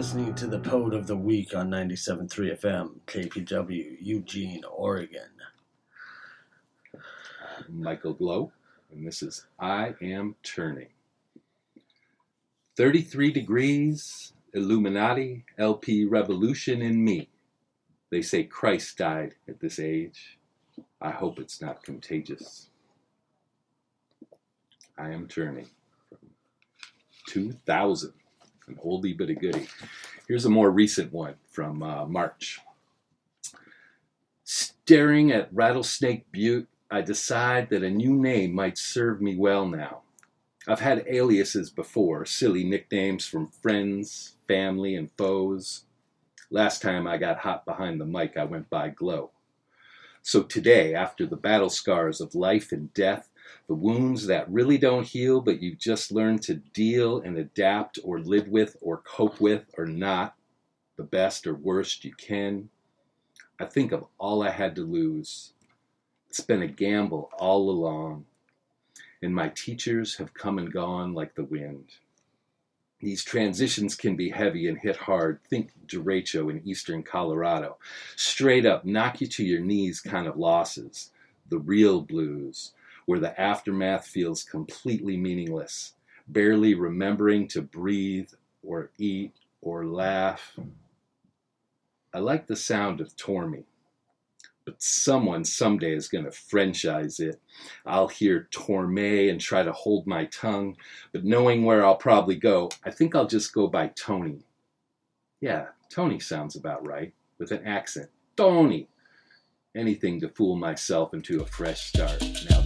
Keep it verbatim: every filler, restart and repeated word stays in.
listening to the Poet of the Week on ninety-seven point three F M, K P W, Eugene, Oregon. I'm Michael Glow, and this is I Am Turning. thirty-three degrees, Illuminati, L P revolution in me. They say Christ died at this age. I hope it's not contagious. I Am Turning from two thousand. An oldie but a goodie. Here's a more recent one from uh, March. Staring at Rattlesnake Butte, I decide that a new name might serve me well now. I've had aliases before, silly nicknames from friends, family, and foes. Last time I got hot behind the mic, I went by Glow. So today, after the battle scars of life and death, the wounds that really don't heal, but you just learn to deal and adapt or live with or cope with or not, the best or worst you can. I think of all I had to lose. It's been a gamble all along, and my teachers have come and gone like the wind. These transitions can be heavy and hit hard. Think derecho in eastern Colorado. Straight up, knock you to your knees kind of losses. The real blues, where the aftermath feels completely meaningless, barely remembering to breathe or eat or laugh. I like the sound of Torme, but someone someday is going to franchise it. I'll hear Torme and try to hold my tongue, but knowing where I'll probably go, I think I'll just go by Tony. Yeah, Tony sounds about right, with an accent. Tony! Anything to fool myself into a fresh start.